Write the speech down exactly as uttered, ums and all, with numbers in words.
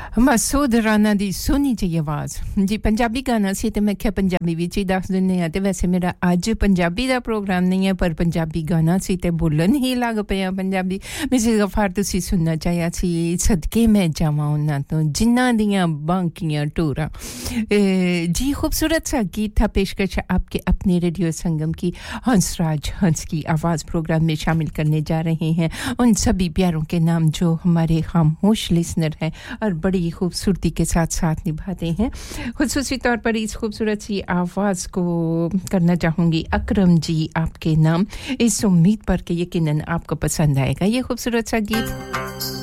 मसूद राना दी सोनी जी आवाज जी पंजाबी गाना सी ते मैं क्या पंजाबी विच ही दस दिने आ ते वैसे मेरा आज पंजाबी दा प्रोग्राम नहीं है पर पंजाबी गाना सी ते बोलन ही लग पिया पंजाबी मिसेस गफार तुसी सुनना चाहया सी सदके मैं जावां उन्हां तो जिन्हां दियां बांकियां टूरा जी खूबसूरत सा गीत था पेशकश आपके अपने रेडियो संगम की हंसराज हंस की आवाज प्रोग्राम में शामिल करने जा रहे हैं उन सभी प्यारों के नाम जो हमारे खामोश लिसनर हैं और बड़ी खूबसूरती के साथ साथ निभाते हैं खुसूसी तौर पर इस खूबसूरत सी आवाज को करना चाहूंगी अकरम जी आपके नाम इस उम्मीद पर कि यकीनन आपको पसंद आएगा ये खूबसूरत सा गीत